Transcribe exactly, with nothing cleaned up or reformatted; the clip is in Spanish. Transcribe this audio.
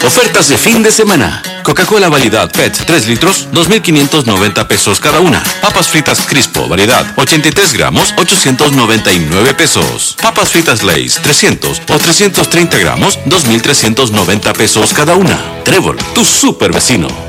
Ofertas de fin de semana. Coca-Cola Validad P E T tres litros, dos mil quinientos noventa pesos cada una. Papas fritas Crispo Variedad ochenta y tres gramos, ochocientos noventa y nueve pesos. Papas fritas Lay's trescientos o trescientos treinta gramos, dos mil trescientos noventa pesos cada una. Trébol, tu super vecino.